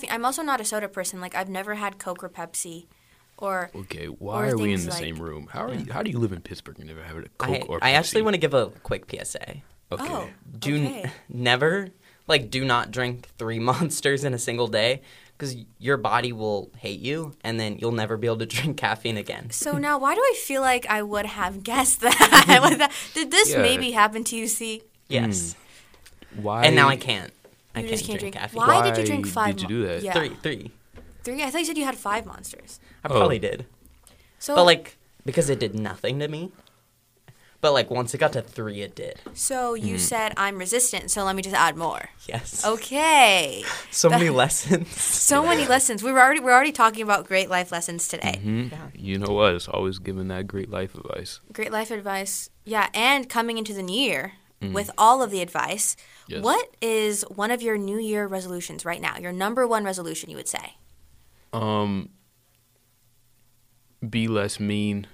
caffeine. I'm also not a soda person. Like, I've never had Coke or Pepsi or Okay, why are we in the same room? How do you live in Pittsburgh and never have a Coke or Pepsi? I actually want to give a quick PSA. Okay. Oh, Do not drink 3 Monsters in a single day because your body will hate you and then you'll never be able to drink caffeine again. So now, why do I feel like I would have guessed that? Did this maybe happen to you, C? Yes. Why? And now I can't. You just can't drink caffeine. Why did you drink 5? Did you do that? Yeah. Three. 3? I thought you said you had 5 Monsters. I probably did. So, But, because it did nothing to me. But, once it got to 3, it did. So you said I'm resistant, so let me just add more. Yes. Okay. So many lessons. So many lessons. We're already talking about great life lessons today. Mm-hmm. Yeah. You know what? It's always giving that great life advice. Great life advice. Yeah, and coming into the new year with all of the advice, Yes. what is one of your New Year resolutions right now? Your number one resolution, you would say? Be less mean.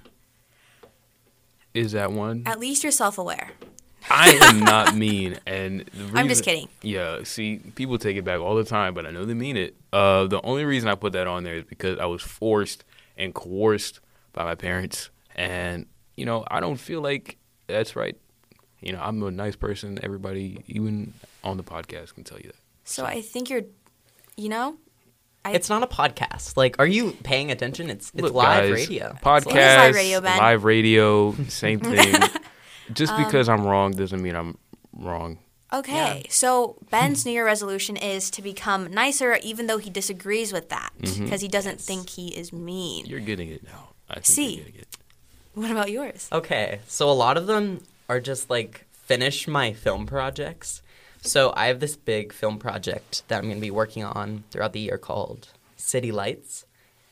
Is that one? At least you're self-aware. I am not mean, and the reason, I'm just kidding. Yeah, see, people take it back all the time, but I know they mean it. The only reason I put that on there is because I was forced and coerced by my parents, and I don't feel like that's right. I'm a nice person. Everybody, even on the podcast, can tell you that. So I think you're, It's not a podcast. Are you paying attention? It's Look, live guys, radio. Podcast, It is live radio, Ben. live radio, same thing. Just because I'm wrong doesn't mean I'm wrong. Okay, so Ben's New Year resolution is to become nicer, even though he disagrees with that, because he doesn't think he is mean. You're getting it now. I think See. you're getting it. What about yours? Okay, so a lot of them are just finish my film projects. So I have this big film project that I'm going to be working on throughout the year called City Lights.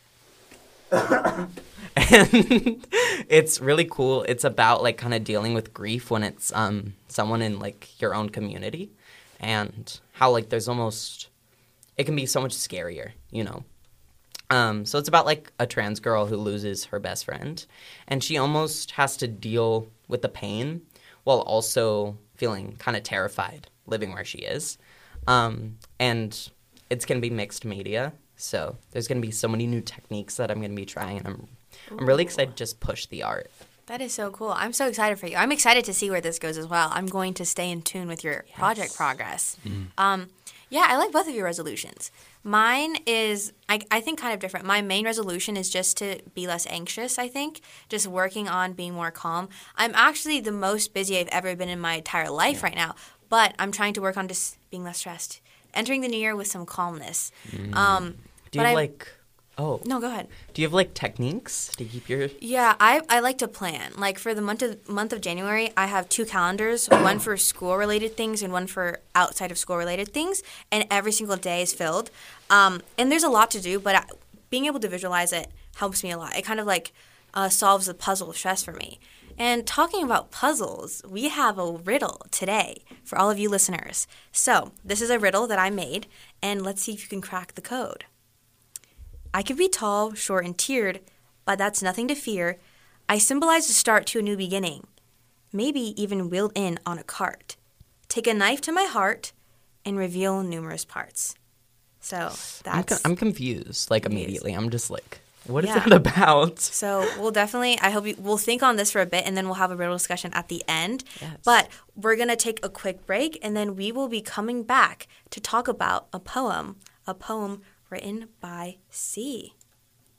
And it's really cool. It's about kind of dealing with grief when it's someone in your own community, and how there's almost it can be so much scarier, So it's about a trans girl who loses her best friend, and she almost has to deal with the pain while also feeling kind of terrified living where she is. And it's going to be mixed media, so there's going to be so many new techniques that I'm going to be trying, and I'm really excited to just push the art. That is so cool. I'm so excited for you. I'm excited to see where this goes as well. I'm going to stay in tune with your project progress. Yeah, I like both of your resolutions. Mine is, I think, kind of different. My main resolution is just to be less anxious, I think, just working on being more calm. I'm actually the most busy I've ever been in my entire life right now, but I'm trying to work on just being less stressed, entering the new year with some calmness. Do you have No, go ahead. Do you have techniques to keep your? Yeah, I like to plan. For the month of January, I have 2 calendars, one for school-related things and one for outside of school-related things, and every single day is filled. And there's a lot to do, but being able to visualize it helps me a lot. It kind of solves the puzzle of stress for me. And talking about puzzles, we have a riddle today for all of you listeners. So this is a riddle that I made, and let's see if you can crack the code. I can be tall, short, and tiered, but that's nothing to fear. I symbolize the start to a new beginning, maybe even wheeled in on a cart. Take a knife to my heart and reveal numerous parts. So that's... I'm confused, immediately. I'm just what is that about? So we'll think on this for a bit, and then we'll have a riddle discussion at the end. Yes. But we're going to take a quick break, and then we will be coming back to talk about a poem written by C.